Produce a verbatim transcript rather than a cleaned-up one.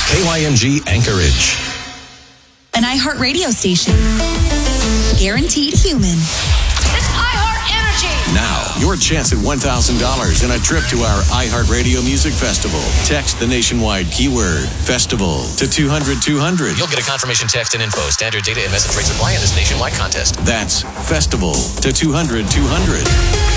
K Y M G Anchorage. An iHeartRadio station. Guaranteed human. It's iHeart Energy. Now, your chance at one thousand dollars and a trip to our iHeartRadio Music Festival. Text the nationwide keyword festival to two hundred two hundred. You'll get a confirmation text and info. Standard data and message rates apply in this nationwide contest. That's festival to two hundred two hundred.